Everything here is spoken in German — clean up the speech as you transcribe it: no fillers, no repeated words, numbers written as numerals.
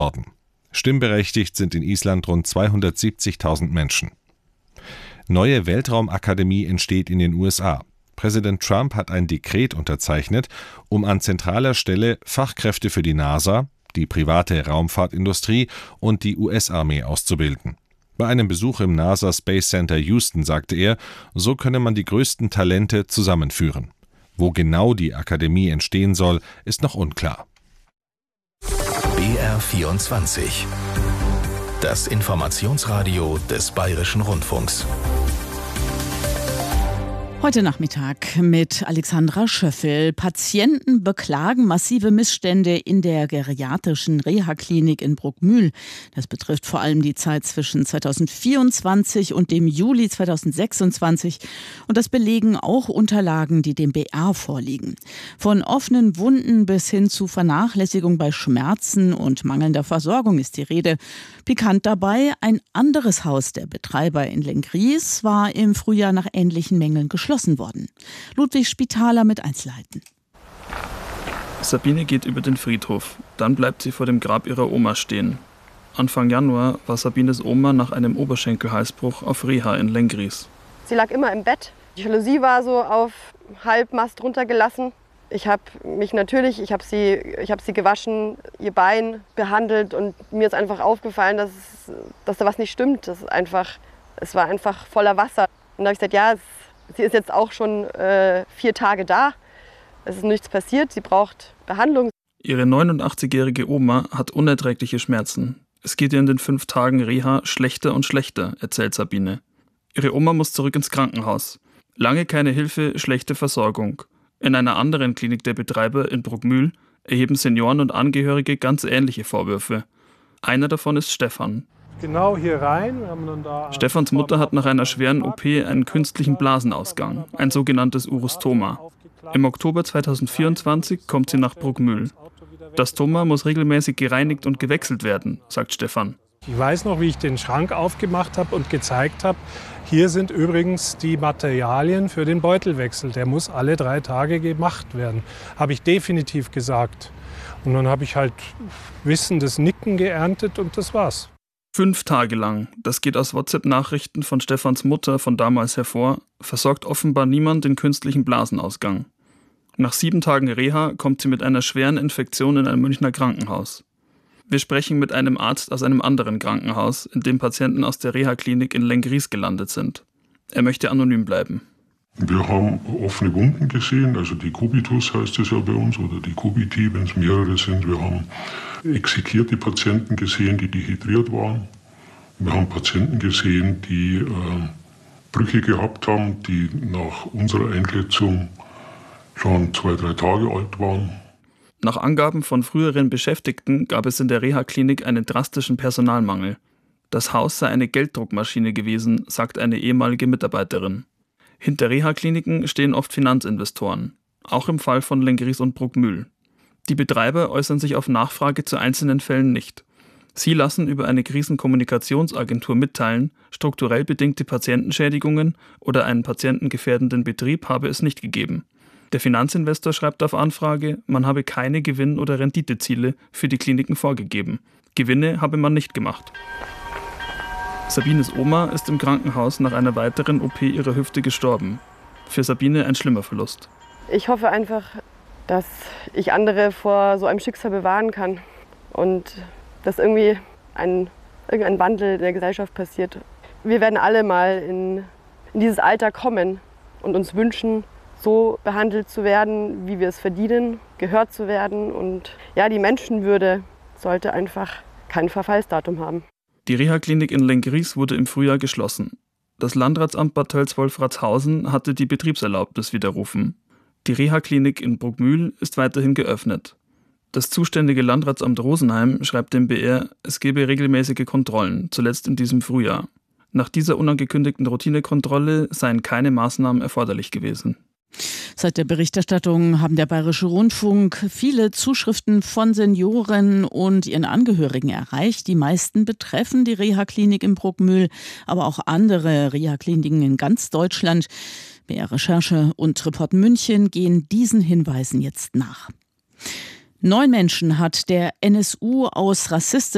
worden. Stimmberechtigt sind in Island rund 270.000 Menschen. Neue Weltraumakademie entsteht in den USA. Präsident Trump hat ein Dekret unterzeichnet, um an zentraler Stelle Fachkräfte für die NASA, die private Raumfahrtindustrie und die US-Armee auszubilden. Bei einem Besuch im NASA Space Center Houston sagte er, so könne man die größten Talente zusammenführen. Wo genau die Akademie entstehen soll, ist noch unklar. BR24. Das Informationsradio des Bayerischen Rundfunks. Heute Nachmittag mit Alexandra Schöffel. Patienten beklagen massive Missstände in der geriatrischen Reha-Klinik in Bruckmühl. Das betrifft vor allem die Zeit zwischen 2024 und dem Juli 2026. Und das belegen auch Unterlagen, die dem BR vorliegen. Von offenen Wunden bis hin zu Vernachlässigung bei Schmerzen und mangelnder Versorgung ist die Rede. Pikant dabei, ein anderes Haus, der Betreiber in Lenggries, war im Frühjahr nach ähnlichen Mängeln geschlossen worden. Ludwig Spitaler mit Einzelheiten. Sabine geht über den Friedhof. Dann bleibt sie vor dem Grab ihrer Oma stehen. Anfang Januar war Sabines Oma nach einem Oberschenkelhalsbruch auf Reha in Lenggries. Sie lag immer im Bett. Die Jalousie war so auf Halbmast runtergelassen. Ich habe sie gewaschen, ihr Bein behandelt und mir ist einfach aufgefallen, dass da was nicht stimmt. Es war einfach voller Wasser. Und da habe ich gesagt, ja, sie ist jetzt auch schon 4 Tage da. Es ist nichts passiert, sie braucht Behandlung. Ihre 89-jährige Oma hat unerträgliche Schmerzen. Es geht ihr in den 5 Tagen Reha schlechter und schlechter, erzählt Sabine. Ihre Oma muss zurück ins Krankenhaus. Lange keine Hilfe, schlechte Versorgung. In einer anderen Klinik der Betreiber in Bruckmühl erheben Senioren und Angehörige ganz ähnliche Vorwürfe. Einer davon ist Stefan. Genau hier rein. Stefans Mutter hat nach einer schweren OP einen künstlichen Blasenausgang, ein sogenanntes Urostoma. Im Oktober 2024 kommt sie nach Bruckmühl. Das Stoma muss regelmäßig gereinigt und gewechselt werden, sagt Stefan. Ich weiß noch, wie ich den Schrank aufgemacht habe und gezeigt habe, hier sind übrigens die Materialien für den Beutelwechsel. Der muss alle 3 Tage gemacht werden, habe ich definitiv gesagt. Und dann habe ich halt wissendes Nicken geerntet und das war's. 5 Tage lang, das geht aus WhatsApp-Nachrichten von Stefans Mutter von damals hervor, versorgt offenbar niemand den künstlichen Blasenausgang. Nach 7 Tagen Reha kommt sie mit einer schweren Infektion in ein Münchner Krankenhaus. Wir sprechen mit einem Arzt aus einem anderen Krankenhaus, in dem Patienten aus der Reha-Klinik in Lenggries gelandet sind. Er möchte anonym bleiben. Wir haben offene Wunden gesehen, also die Kubitus heißt es ja bei uns, oder die Kubiti, wenn es mehrere sind. Wir haben exekierte Patienten gesehen, die dehydriert waren. Wir haben Patienten gesehen, die Brüche gehabt haben, die nach unserer Einschätzung schon 2-3 Tage alt waren. Nach Angaben von früheren Beschäftigten gab es in der Reha-Klinik einen drastischen Personalmangel. Das Haus sei eine Gelddruckmaschine gewesen, sagt eine ehemalige Mitarbeiterin. Hinter Reha-Kliniken stehen oft Finanzinvestoren, auch im Fall von Lenggries und Bruckmühl. Die Betreiber äußern sich auf Nachfrage zu einzelnen Fällen nicht. Sie lassen über eine Krisenkommunikationsagentur mitteilen, strukturell bedingte Patientenschädigungen oder einen patientengefährdenden Betrieb habe es nicht gegeben. Der Finanzinvestor schreibt auf Anfrage, man habe keine Gewinn- oder Renditeziele für die Kliniken vorgegeben. Gewinne habe man nicht gemacht. Sabines Oma ist im Krankenhaus nach einer weiteren OP ihrer Hüfte gestorben. Für Sabine ein schlimmer Verlust. Ich hoffe einfach, dass ich andere vor so einem Schicksal bewahren kann und dass irgendwie irgendein Wandel in der Gesellschaft passiert. Wir werden alle mal in dieses Alter kommen und uns wünschen, so behandelt zu werden, wie wir es verdienen, gehört zu werden. Und ja, die Menschenwürde sollte einfach kein Verfallsdatum haben. Die Reha-Klinik in Lenggries wurde im Frühjahr geschlossen. Das Landratsamt Bad Tölzwolfratshausen hatte die Betriebserlaubnis widerrufen. Die Reha-Klinik in Bruckmühl ist weiterhin geöffnet. Das zuständige Landratsamt Rosenheim schreibt dem BR, es gebe regelmäßige Kontrollen, zuletzt in diesem Frühjahr. Nach dieser unangekündigten Routinekontrolle seien keine Maßnahmen erforderlich gewesen. Seit der Berichterstattung haben der Bayerische Rundfunk viele Zuschriften von Senioren und ihren Angehörigen erreicht. Die meisten betreffen die Reha-Klinik in Bruckmühl, aber auch andere Reha-Kliniken in ganz Deutschland. BR Recherche und Report München gehen diesen Hinweisen jetzt nach. 9 Menschen hat der NSU aus rassistischen